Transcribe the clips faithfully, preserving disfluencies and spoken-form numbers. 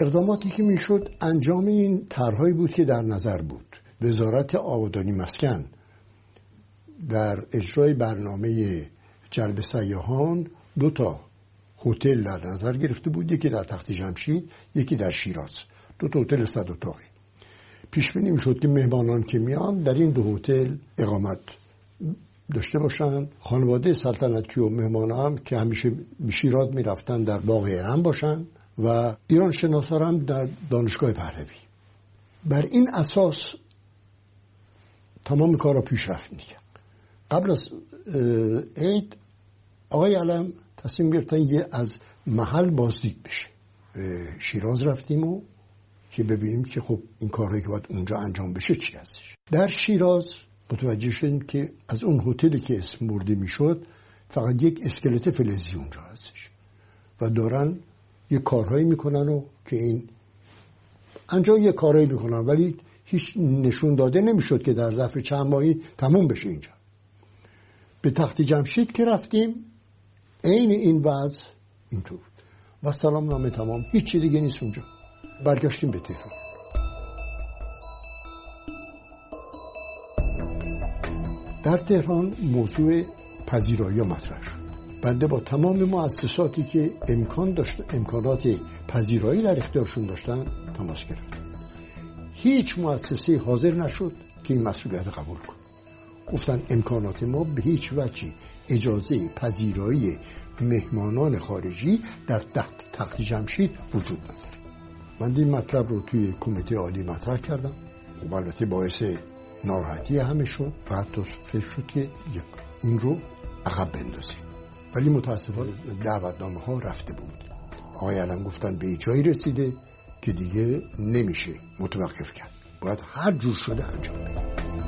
اقداماتی که میشد انجام این طرحهایی بود که در نظر بود. وزارت آبادانی مسکن در اجرای برنامه جلب سیاحان دو تا هتل در نظر گرفته بود، یکی در تخت جمشید، یکی در شیراز، دو تا هتل صد اتاقی. پیش بینی میشد که مهمانان که میان در این دو هتل اقامت داشته باشن، خانواده سلطنتی و مهمان هم که همیشه به شیراز میرفتن در باغ ارم باشن و ایران شناسا هم در دانشگاه پهلوی. بر این اساس تمام کارا پیشرفت میکرد. قبل از عید آقای علم تصمیم گرفتن یه از محل بازدید بشه. شیراز رفتیم و که ببینیم که خب این کارهایی که باید اونجا انجام بشه چی هستش. در شیراز متوجه شدیم که از اون هتلی که اسم برده میشد فقط یک اسکلت فلزی اونجا هستش و دارن یه کارهایی میکنن و که این انجام یه کارهایی میکنن ولی هیچ نشون داده نمیشد که در ظرف چند ماهی تموم بشه اینجا. به تخت جمشید که رفتیم عین این وضع اینطور بود و سلام نامه تمام، هیچ چی دیگه نیست اونجا. برگشتیم به تهران. در تهران موضوع پذیرایی مطرح شد. بنده با تمام مؤسساتی که امکان داشت امکانات پذیرایی در اختیارشون داشتن تماس گرفتم. هیچ مؤسسه حاضر نشد که این مسئولیت قبول کنه. گفتن امکانات ما به هیچ وجهی اجازه پذیرایی مهمانان خارجی در تخت جمشید وجود نداره. من این مطلب رو توی کمیته عالی مطرح کردم و البته باعث ناراحتی همه شد و حتی فکر شد که این رو عقب بندازیم، ولی متاسفانه دعوتنامه ها رفته بود. آقای علم گفتن به جایی رسیده که دیگه نمیشه متوقف کرد، باید هر جور شده انجام بده.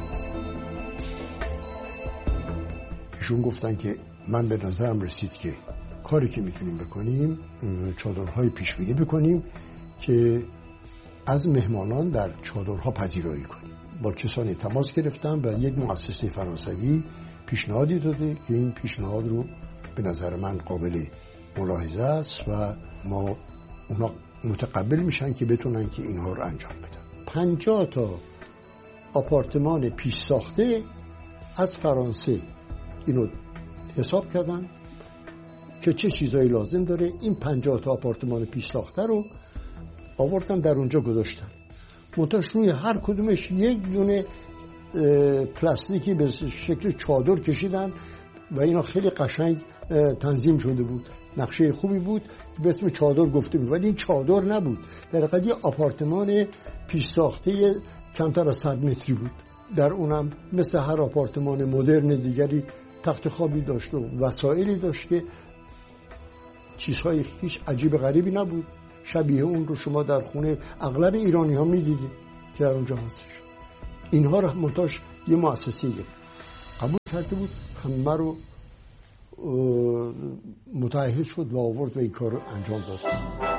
ایشون گفتن که من به نظرم رسید که کاری که میتونیم بکنیم چادرهای پیش بینی بکنیم که از مهمانان در چادرها پذیرایی کنیم. با کسانی تماس گرفتم و یک مؤسسه فرانسوی پیشنهادی داده که این پیشنهاد رو به نظر من قابل ملاحظه است و ما اونا متقبل میشن که بتونن که اینها رو انجام بدن. پنجاه تا آپارتمان پیش ساخته از فرانسه اینو حساب کردن که چه چیزایی لازم داره. این پنجاه تا آپارتمان پیش ساخته رو آوردن در اونجا گذاشتن. منتاش روی هر کدومش یک دونه پلاستیکی به شکل چادر کشیدن و اینا خیلی قشنگ تنظیم شده بود. نقشه خوبی بود به اسم چادر گفته بود، ولی این چادر نبود، در حقیقت یه آپارتمان پیش ساخته کمتر از صد متری بود. در اونم مثل هر آپارتمان مدرن دیگری تخت خوابی داشت و وسایلی داشت که چیزهای هیچ عجیب غریبی نبود. شبیه اون رو شما در خونه اغلب ایرانی ها می دیدید که در اونجا هستش. اینها رو منتاش یه مؤسسه قبول کرده بود، همه رو متعهد شد و آورد و این کار رو انجام داد.